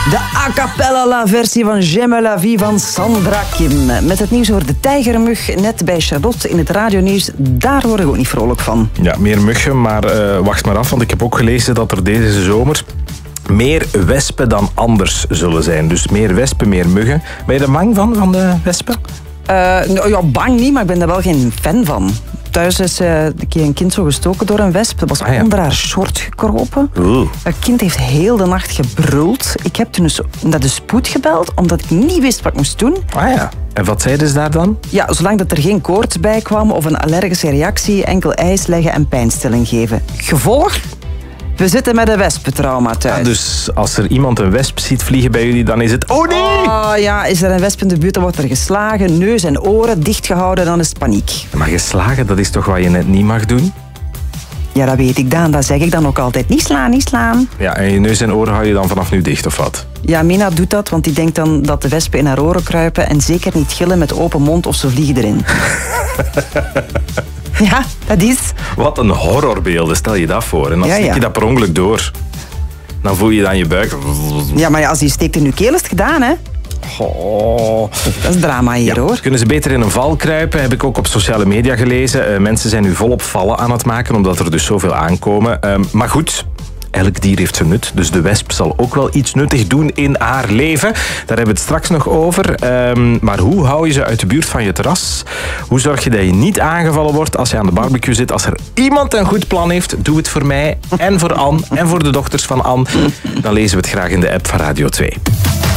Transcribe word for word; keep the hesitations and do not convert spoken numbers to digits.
De a cappella versie van J'aime la vie van Sandra Kim. Met het nieuws over de tijgermug net bij Charlotte in het radionieuws. Daar word ik ook niet vrolijk van. Ja, meer muggen, maar uh, wacht maar af, want ik heb ook gelezen dat er deze zomer meer wespen dan anders zullen zijn. Dus meer wespen, meer muggen. Ben je er bang van, van de wespen? Uh, nou, ja, bang niet, maar ik ben daar wel geen fan van. Thuis is uh, een keer een kind zo gestoken door een wesp. Dat was ah, ja. onder haar short gekropen. Oeh. Het kind heeft heel de nacht gebruld. Ik heb toen dus naar de spoed gebeld, omdat ik niet wist wat ik moest doen. Ah ja. En wat zeiden ze daar dan? Ja, zolang dat er geen koorts bij kwam of een allergische reactie, enkel ijs leggen en pijnstilling geven. Gevolg? We zitten met een wespentrauma thuis. Ja, dus als er iemand een wesp ziet vliegen bij jullie, dan is het... Oh nee! Oh ja, is er een wesp in de buurt, dan wordt er geslagen, neus en oren dichtgehouden, dan is het paniek. Maar geslagen, dat is toch wat je net niet mag doen? Ja, dat weet ik dan. Dat zeg ik dan ook altijd. Niet slaan, niet slaan. Ja, en je neus en oren hou je dan vanaf nu dicht, of wat? Ja, Mina doet dat, want die denkt dan dat de wespen in haar oren kruipen en zeker niet gillen met open mond of ze vliegen erin. Ja, dat is... Wat een horrorbeelden, stel je dat voor. En dan ja, stik je ja. dat per ongeluk door. Dan voel je dat aan je buik. Ja, maar ja, als die steekt in je keel is het gedaan, hè? Oh. Dat is drama hier, ja, hoor. Kunnen ze beter in een val kruipen, heb ik ook op sociale media gelezen. Uh, mensen zijn nu volop vallen aan het maken, omdat er dus zoveel aankomen. Uh, maar goed... Elk dier heeft zijn nut, dus de wesp zal ook wel iets nuttig doen in haar leven. Daar hebben we het straks nog over. Um, maar hoe hou je ze uit de buurt van je terras? Hoe zorg je dat je niet aangevallen wordt als je aan de barbecue zit? Als er iemand een goed plan heeft, doe het voor mij en voor Anne en voor de dochters van Anne. Dan lezen we het graag in de app van Radio twee.